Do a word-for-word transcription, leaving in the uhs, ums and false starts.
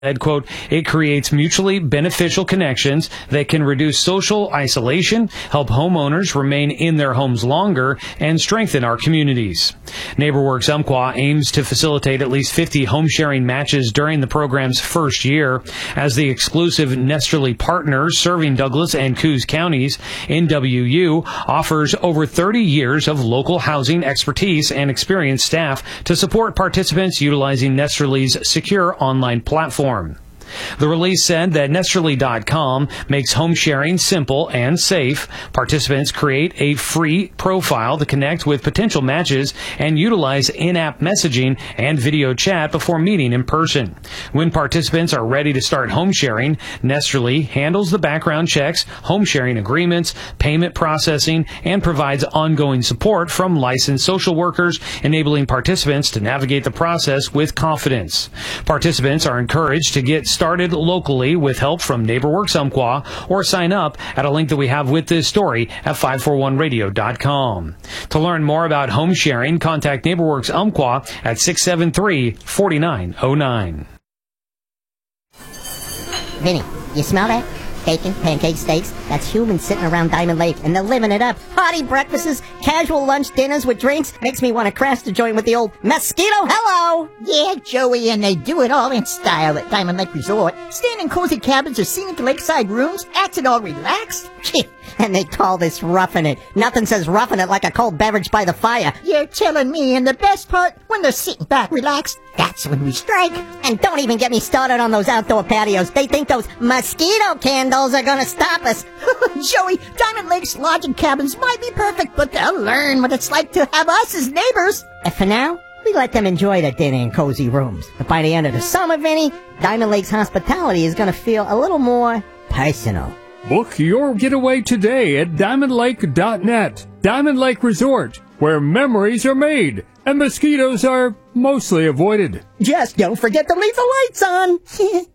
said, quote, it creates mutually beneficial connections that can reduce social isolation, help homeowners remain in their homes longer, and strengthen our communities. NeighborWorks Umpqua aims to facilitate at least fifty home sharing matches during the program's first year. As the exclusive Nesterly partner serving Douglas and Coos counties, N W U offers over thirty years of local housing expertise and experienced staff to support participants utilizing Nesterly's secure online platform. The release said that Nesterly dot com makes home sharing simple and safe. Participants create a free profile to connect with potential matches and utilize in-app messaging and video chat before meeting in person. When participants are ready to start home sharing, Nesterly handles the background checks, home sharing agreements, payment processing, and provides ongoing support from licensed social workers, enabling participants to navigate the process with confidence. Participants are encouraged to get started started locally with help from NeighborWorks Umpqua or sign up at a link that we have with this story at five forty-one radio dot com. To learn more about home sharing, contact NeighborWorks Umpqua at six seven three, four nine zero nine. Vinny, you smell that? Bacon, pancakes, steaks. That's humans sitting around Diamond Lake, and they're living it up. Hearty breakfasts, casual lunch dinners with drinks. Makes me want to crash the joint with the old mosquito. Hello! Yeah, Joey, and they do it all in style at Diamond Lake Resort. Staying in cozy cabins or scenic lakeside rooms, acting all relaxed. And they call this roughing it. Nothing says roughing it like a cold beverage by the fire. You're telling me, and the best part, when they're sitting back relaxed, that's when we strike. And don't even get me started on those outdoor patios. They think those mosquito candles are gonna stop us. Joey, Diamond Lake's lodging cabins might be perfect, but they'll learn what it's like to have us as neighbors. And for now, we let them enjoy their dinner in cozy rooms. But by the end of the summer, Vinny, Diamond Lake's hospitality is gonna feel a little more personal. Book your getaway today at diamond lake dot net. Diamond Lake Resort, where memories are made and mosquitoes are mostly avoided. Just don't forget to leave the lights on.